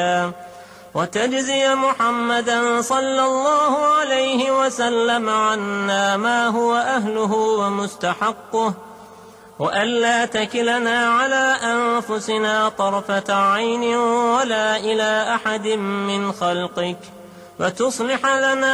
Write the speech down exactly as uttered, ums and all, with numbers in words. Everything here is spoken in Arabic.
وتجزي محمدا صلى الله عليه وسلم عنا ما هو أهله ومستحقه، وألا تكلنا على أنفسنا طرفة عين ولا إلى أحد من خلقك، وتصلح لنا